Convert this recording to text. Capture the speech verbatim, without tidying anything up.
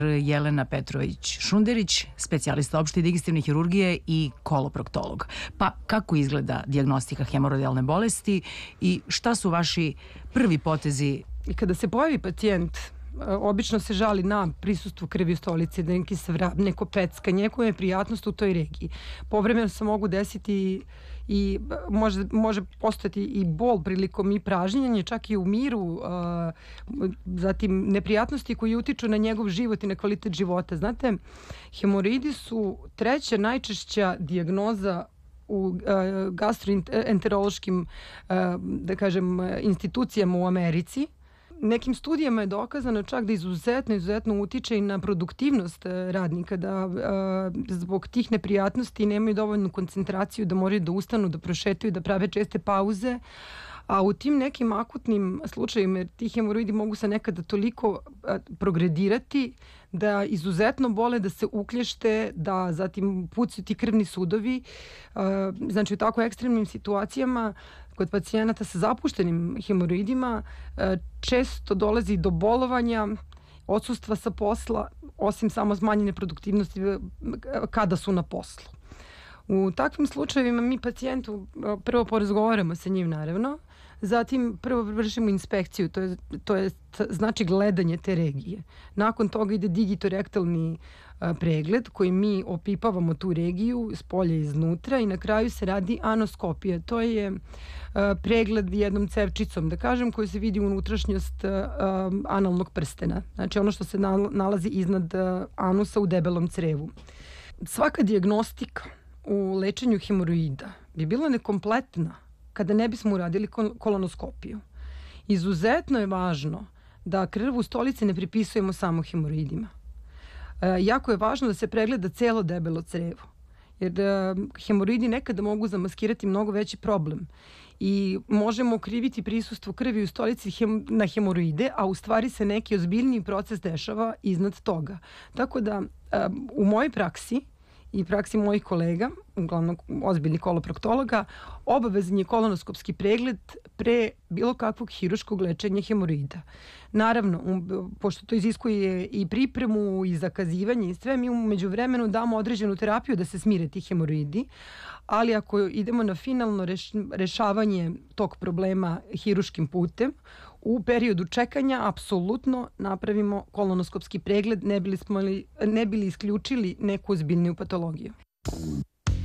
Jelena Petrović-Šunderić, specijalista opšte i digestivne hirurgije i koloproktolog. Pa kako izgleda dijagnostika hemoroidelne bolesti i šta su vaši prvi potezi? I kada se pojavi pacijent, obično se žali na prisustvu krvi u stolici, da neki svrab, neko peckanje, neko je prijatnost u toj regiji. Povremeno se mogu desiti i može, može postojati i bol prilikom i pražnjenja, čak i u miru, a, zatim neprijatnosti koji utiču na njegov život i na kvalitet života. Znate, hemoroidi su treća najčešća dijagnoza u gastroenterološkim, da kažem, institucijama u Americi. Nekim studijama je dokazano čak da izuzetno, izuzetno utiče i na produktivnost radnika, da a, zbog tih neprijatnosti nemaju dovoljnu koncentraciju, da moraju da ustanu, da prošetaju, da prave česte pauze. A u tim nekim akutnim slučajima, jer ti hemoroidi mogu se nekada toliko a, progredirati da izuzetno bole, da se uklješte, da zatim pucaju ti krvni sudovi. A, znači u tako ekstremnim situacijama kod pacijenata sa zapuštenim hemoroidima često dolazi do bolovanja, odsustva sa posla, osim samo smanjene produktivnosti kada su na poslu. U takvim slučajevima mi pacijentu prvo porazgovaramo sa njim, naravno, zatim prvo vršimo inspekciju, to je, to je znači gledanje te regije. Nakon toga ide digitorektalni pregled koji mi opipavamo tu regiju s polja i iznutra i na kraju se radi anoskopija. To je pregled jednom cevčicom, da kažem, koji se vidi unutrašnjost analnog prstena. Znači ono što se nalazi iznad anusa u debelom crevu. Svaka dijagnostika u lečenju hemoroida bi bila nekompletna kada ne bismo uradili kolonoskopiju. Izuzetno je važno da krv u stolici ne pripisujemo samo hemoroidima. E, jako je važno da se pregleda celo debelo crevo, jer e, hemoroidi nekada mogu zamaskirati mnogo veći problem i možemo okriviti prisustvo krvi u stolici hem, na hemoroide, a u stvari se neki ozbiljniji proces dešava iznad toga. Tako da e, u mojoj praksi i praksi mojih kolega, uglavnom ozbiljnih koloproktologa, obavezan je kolonoskopski pregled pre bilo kakvog hiruškog lečenja hemoroida. Naravno, pošto to iziskuje i pripremu i zakazivanje i sve, mi u međuvremenu damo određenu terapiju da se smire ti hemoroidi, ali ako idemo na finalno reš, rešavanje tog problema hiruškim putem, u periodu čekanja apsolutno napravimo kolonoskopski pregled, ne bili, smo li, ne bili isključili neku ozbiljniju patologiju.